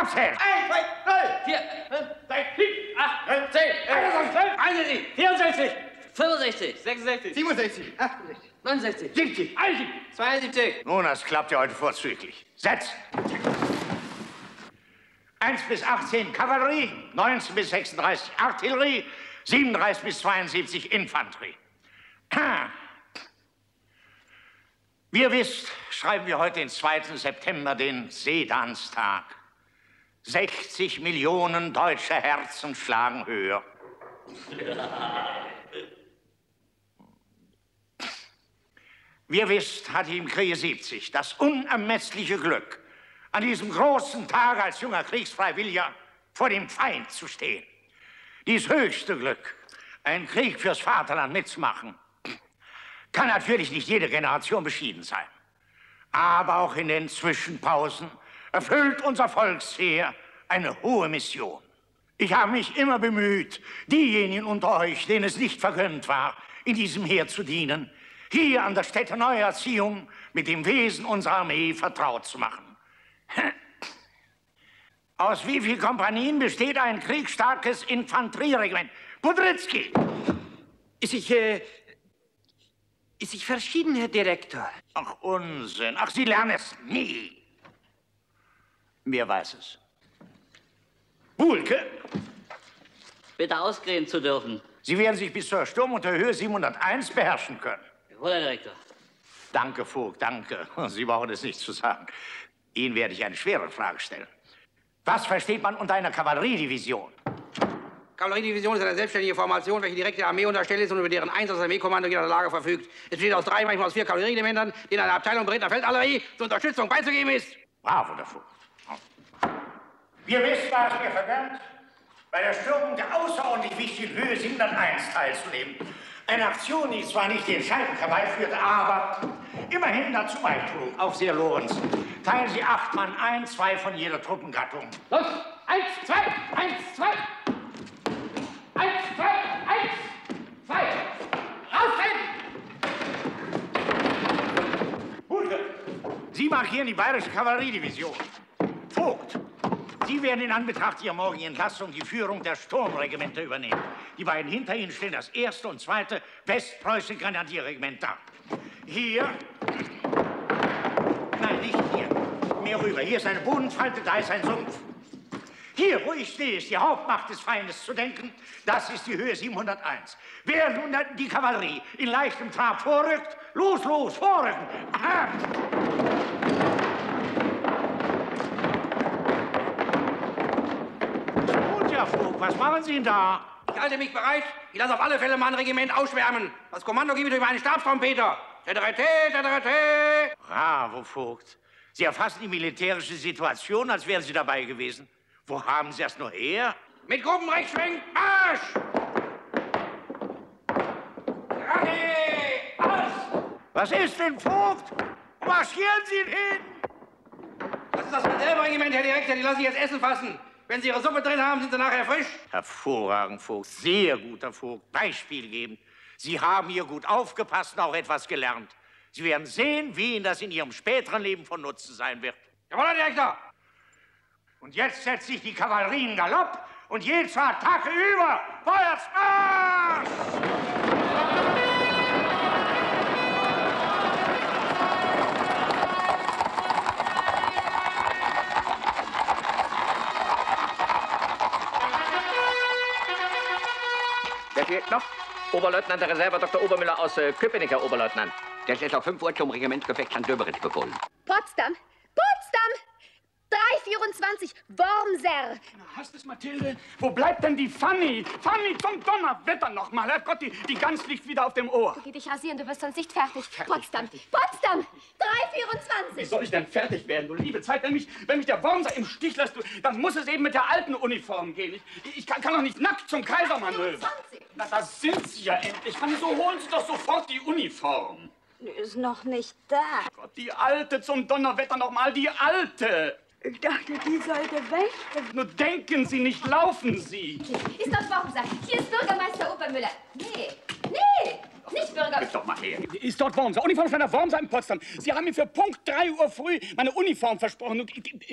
Abzählen! 1, 2, 3, 4, 5, 6, 7, 8, 9, 10, 11, 12, 61, 64, 65, 66, 67, 68, 69, 70, 72. Nun, das klappt ja heute vorzüglich. Setz! 1 bis 18 Kavallerie, 19 bis 36 Artillerie, 37 bis 72 Infanterie. Wie ihr wisst, schreiben wir heute den 2. September, den Sedanstag. 60 Millionen deutsche Herzen schlagen höher. Wie ihr wisst, hatte ich im Kriege 70 das unermessliche Glück, an diesem großen Tage als junger Kriegsfreiwilliger vor dem Feind zu stehen. Dies höchste Glück, einen Krieg fürs Vaterland mitzumachen, kann natürlich nicht jede Generation beschieden sein. Aber auch in den Zwischenpausen erfüllt unser Volksheer eine hohe Mission. Ich habe mich immer bemüht, diejenigen unter euch, denen es nicht vergönnt war, in diesem Heer zu dienen, hier an der Stätte Neuerziehung mit dem Wesen unserer Armee vertraut zu machen. Aus wie vielen Kompanien besteht ein kriegsstarkes Infanterieregiment? Budrycki! Ist sich verschieden, Herr Direktor? Ach, Unsinn. Ach, Sie lernen es nie. Wer weiß es? Buhlke! Bitte ausgehen zu dürfen. Sie werden sich bis zur Sturm- und der Höhe 701 beherrschen können. Jawohl, Herr Direktor. Danke, Vogt, danke. Sie brauchen es nicht zu sagen. Ihnen werde ich eine schwere Frage stellen. Was versteht man unter einer Kavalleriedivision? Kavalleriedivision ist eine selbstständige Formation, welche direkt der Armee unterstellt ist und über deren Einsatz das Armeekommando in jeder Lage verfügt. Es besteht aus 3, manchmal aus 4 Kavallerieelementern, denen eine Abteilung beredter Feldartillerie zur Unterstützung beizugeben ist. Bravo, der Vogt. Wir wisst, war es mir vergönnt, bei der Stürmung der außerordentlich wichtigen Höhe 701 teilzunehmen. Eine Aktion, die zwar nicht den Scheibenkampf herbeiführte, aber immerhin dazu beitrug. Auch sehr lohnend. Teilen Sie 8 Mann ein, 2 von jeder Truppengattung. Los! 1, 2, 1, 2. 1, 2, 1, 2. Rausgehen! Buhlke, Sie markieren die bayerische Kavalleriedivision. Vogt, Sie werden in Anbetracht Ihrer morgigen Entlassung die Führung der Sturmregimenter übernehmen. Die beiden hinter Ihnen stellen das 1. und 2. Westpreußische Grenadierregiment dar. Hier... Nein, nicht hier. Mehr rüber. Hier ist eine Bodenfalte, da ist ein Sumpf. Hier, wo ich stehe, ist die Hauptmacht des Feindes zu denken. Das ist die Höhe 701. Wer nun die Kavallerie in leichtem Trab vorrückt, los, vorrücken. Aha. Gut, Herr Vogt, was machen Sie denn da? Ich halte mich bereit. Ich lasse auf alle Fälle mein Regiment ausschwärmen. Das Kommando gebe ich durch meinen Stabstrompeter. Bravo, Vogt. Sie erfassen die militärische Situation, als wären Sie dabei gewesen. Wo haben Sie das nur her? Mit Gruppenrechtsschwenk, Marsch! Aus! Was ist denn, Vogt? Wo marschieren Sie hin? Das ist das Reserveregiment, Herr Direktor. Die lasse ich jetzt Essen fassen. Wenn Sie Ihre Suppe drin haben, sind Sie nachher frisch. Hervorragend, Vogt. Sehr guter Vogt. Beispiel geben. Sie haben hier gut aufgepasst und auch etwas gelernt. Sie werden sehen, wie Ihnen das in Ihrem späteren Leben von Nutzen sein wird. Jawohl, Herr Direktor! Und jetzt setzt sich die Kavallerie in Galopp und je zur Attacke über. Vorwärts, Marsch! Wer fehlt noch? Oberleutnant der Reserve Dr. Obermüller aus Köpenick, Herr Oberleutnant. Der ist auf 5 Uhr zum Regimentsgefecht an Döberitz befohlen. Potsdam! Potsdam! 324, Wormser. Hast es, Mathilde? Wo bleibt denn die Fanny? Fanny, zum Donnerwetter noch mal. Herrgott, die Gans liegt wieder auf dem Ohr. Geh dich rasieren, du wirst sonst nicht fertig. Potsdam! Potsdam! 324. Wie soll ich denn fertig werden, du liebe Zeit? Wenn mich der Wormser im Stich lässt, dann muss es eben mit der alten Uniform gehen. Ich kann doch nicht nackt zum Kaisermanöver. 24. Na, da sind Sie ja endlich. Fanny, so holen Sie doch sofort die Uniform. Die ist noch nicht da. Gott, die alte zum Donnerwetter noch mal, die alte. Ich dachte, die sollte weg. Nur denken Sie nicht, laufen Sie. Ist das Wormser? Hier ist Bürgermeister Obermüller. Nee, nicht Bürgermeister. Gib doch mal her. Ist dort Wormser. Uniformständer Wormser in Potsdam. Sie haben mir für Punkt 3 Uhr früh meine Uniform versprochen.